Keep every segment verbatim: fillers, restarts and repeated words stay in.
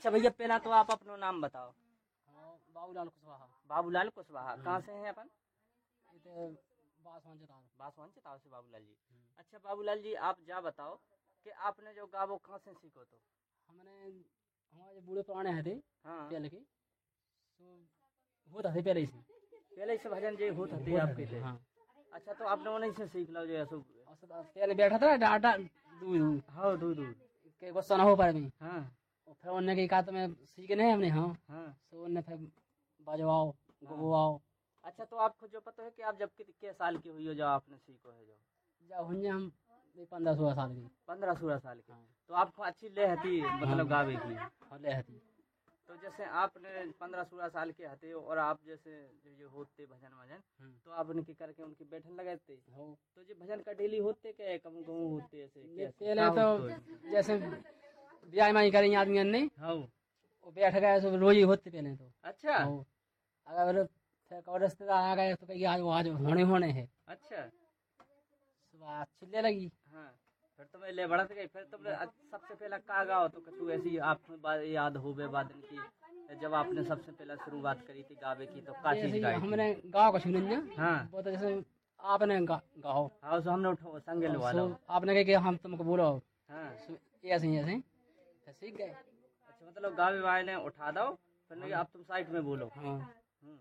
अच्छा भैया पहला तो आप अपना नाम बताओ। हाँ, बाबूलाल कुशवाहा। बाबूलाल कुशवाहा, कहाँ से हैं अपन? इते बासवान चतार। बासवान चिताव से बाबूलाल जी। अच्छा बाबूलाल जी आप जा बताओ कि आपने जो गावो कहाँ से सीखो तो? हमने हमारे बूढ़े पुराने हैं थे हाँ पहले के, तो होता थे पहले से पहले से भजन जे होत हते होता आपके थे, थे। हाँ। अच्छा तो आपने उन्हीं से सीख लो जो ऐसो। और सब पहले बैठा था डाटा दूर दूर हाँ दूर दूर। के गुस्सा ना हो पाए में, हाँ और फिर उन्होंने की कहा तो मैं सीखने हमने, हाँ। हाँ। तो उन्होंने फिर बजवाओ गुवाओ। अच्छा तो आपको जो पता है कि आप जब कितने साल की हुई हो जो आपने सीखो है जो? जब हुए हम पंद्रह सोलह साल की। पंद्रह सोलह साल की। हाँ। तो आपको अच्छी ले हती मतलब गावे की? हाँ, ले हती। तो जैसे आपने पंद्रह सोलह साल के हते और आप जैसे जो ये होते भजन वजन तो आप उनके करके उनकी बैठन लगाते हो। तो जो भजन का डेली होते क्या कम कम होते ऐसे कैसे? पहले तो जैसे ब्याह में करेंगे आदमी ने, हाँ वो बैठ गए तो रोज ही होते पहले तो। अच्छा हो। अगर फिर कोई रिश्तेदार आ गए तो कहीं आज वो आज होने होने है। अच्छा सुबह चिल्ले लगी। हाँ फिर तुम्हें ले बढ़त गई फिर तुमने सबसे पहला का गाओ तो कुछ ऐसी आपको बात याद हो बे बादन की जब आपने सबसे पहला शुरुआत करी थी गावे की तो का चीज गाई थी? हमने गाँव का सुनिए। हाँ वो तो जैसे आपने गा, गाओ हाँ सो हमने उठो संगे लवा लो। आपने कहा कि हम तुमको बोलो हाँ ऐसे ही ऐसे फिर सीख गए। अच्छा मतलब गावे वाले ने उठा दो फिर नहीं आप तुम साइड में बोलो। हाँ हम्म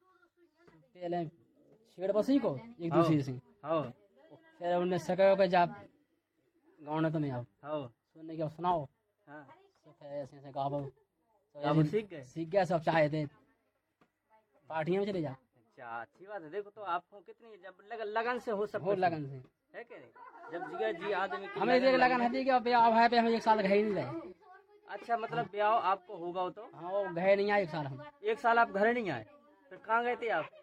पहले छेड़ बसी को एक दूसरे से, हाँ फिर उन्हें सके के जा गाँव ने तुम्हें आओ हाँ सुनने के सुनाओ। हाँ तो फिर ऐसे ऐसे गाओ तो गावो ऐसे सीख गए। सीख गया सब चाहे थे पार्टियों में चले जा। अच्छा अच्छी बात है। देखो तो आपको कितनी जब लगन लगन से हो सब हो कुछ लगन से है कि नहीं जब जिगर जी आदमी की हमें देख लगन है कि अब अब है पे हम एक साल गए नहीं रहे। अच्छा मतलब ब्याह आपको होगा तो? हाँ वो गए नहीं आए एक साल हम। एक साल आप घर नहीं आए फिर कहाँ गए थे आप?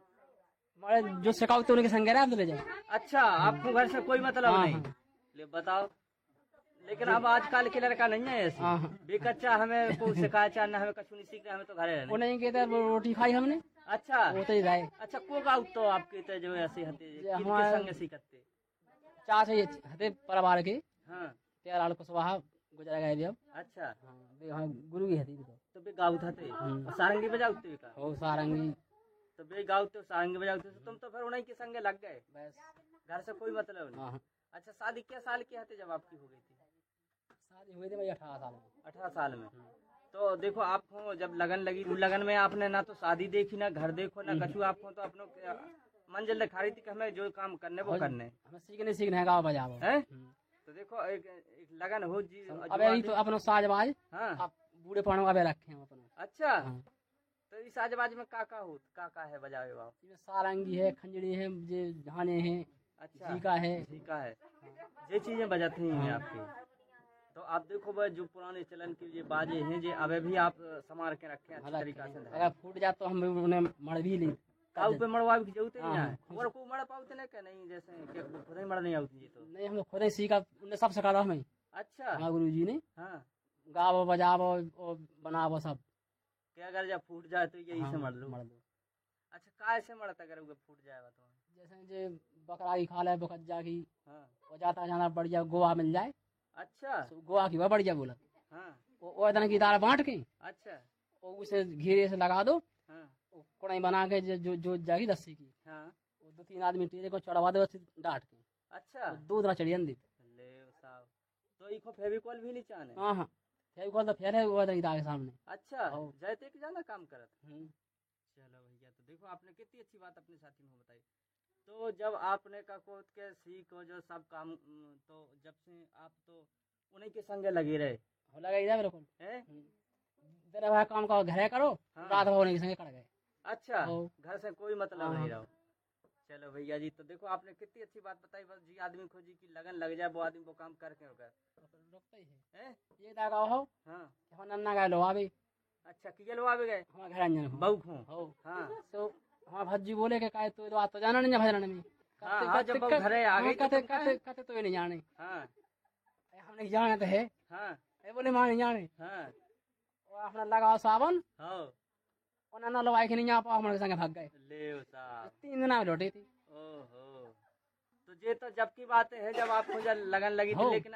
हमारे जो सिखाओ तो उनके संग आप ले जाए। अच्छा आपको घर से कोई मतलब हाँ, नहीं? हाँ। ले बताओ लेकिन अब आजकल के लड़का नहीं है ऐसे हाँ, हाँ। बेकच्चा हमें को सिखाया चाह ना हमें कछु नहीं सीख रहे हमें तो घर रहने। वो नहीं कहते वो रोटी खाई हमने अच्छा वो तो ही रहे। अच्छा को गाँव तो आपके तो जो ऐसे हते जे किनके हमारे- संग सीखते? चाचा ये हते परिवार के हाँ तेराल कुशवाहा गुजरा गए अब। अच्छा हाँ बे हाँ गुरु की हती तो। तो बे गाँव थे और सारंगी बजाते का हो सारंगी तो बे गाँव तो सारंगी बजाते तो तुम तो फिर उन्हीं के संगे लग गए बस। घर से कोई मतलब नहीं। हाँ अच्छा शादी क्या साल की हते जब आपकी हो गई थी? शादी हुई थी भाई अठारह साल में। अठारह साल में। तो देखो आपको जब लगन लगी उस लगन में आपने ना तो शादी देखी ना घर देखो ना कछु आपको तो अपनो मंजिल दिखाई थी कि हमें जो काम करने वो करने हमें सीखने सीखने गाँव बजाओ है। तो देखो एक, एक लगन हो जी अब यही तो अपनो साजबाज हाँ आप बूढ़े पड़ो अब रखे हम अपना। अच्छा हाँ। तो इस साजबाज में का का हो का का है बजावे बाप? इसमें सारंगी है खंजड़ी है जे झाने हैं अच्छा झीका है झीका है ये चीजें बजाती हैं आपकी। तो आप देखो भाई जो पुराने चलन के ये बाजे हैं जो अभी भी आप संभाल के रखे हैं अच्छी तरीका से। अगर फूट जाए तो हम उन्हें मर भी ली काऊ पे मड़वा भी जरूरत नहीं हाँ, है और को मड़ पाते ना क्या नहीं जैसे कि खुद ही मड़ नहीं आती है तो? नहीं हम खुद ही सीखा उन्हें सब सिखा हमें अच्छा हमारे गुरु जी ने। हाँ गावो बजावो और बनावो सब कि अगर जब फूट जाए तो यही हाँ, से मर लो। मर लो। अच्छा काय से मरता अगर वो फूट जाएगा तो? जैसे जे बकरा की खाल है बकज्जा की हाँ वो जाता जाना बढ़िया गोवा मिल जाए अच्छा तो गोवा की वह बढ़िया बोला हाँ वो वो इतना की दाल बांट के अच्छा और उसे घेरे से लगा दो हाँ कुड़ाई बना के जो जो, जो जाएगी रस्सी की हाँ वो दो तीन आदमी टेरे को चढ़वा दो डांट के अच्छा दो दिन चढ़ियन दी। ले साहब तो इको फेविकॉल भी नहीं चाहने? हाँ हाँ फेविकॉल तो फेर है वो इधर के सामने। अच्छा जयते कि ज्यादा काम करत। चलो भैया तो देखो आपने कितनी अच्छी बात अपने साथी में बताई। तो जब आपने का कोत के सीख जो सब काम तो जब से आप तो उन्हीं के संगे लगे रहे हो लगा इधर बिल्कुल हैं तेरा भाई काम का घर करो हाँ। रात भर उन्हीं के संगे कट गए। अच्छा हो। घर से कोई मतलब हाँ। नहीं रहो। चलो भैया जी तो देखो आपने कितनी अच्छी बात बताई बस जी आदमी को जी की लगन लग जाए वो आदमी वो काम करके होगा रुकता ही है हैं? ये दागा हो हाँ हम नन्ना गए लो अभी अच्छा किए लो आ भी गए हमारे घर अंजन हो बहू खो हो हाँ सो हमारे भज्जी बोले के काहे तो बात तो जाना नहीं भजन में हाँ हाँ जब बहू घरे आ गई तो कहते तुम कहते कहते तो ये नहीं जाने हाँ हम नहीं जाने तो है हाँ ये बोले मां नहीं जाने हाँ और अपना लगाओ सावन हाँ और नन्ना लोग आए के नहीं आ पाओ हमारे संगे भाग गए। ले साहब तीन दिन में लौटी थी। ओहो तो ये तो जब की बात है जब आपको जब लगन लगी थी हो। लेकिन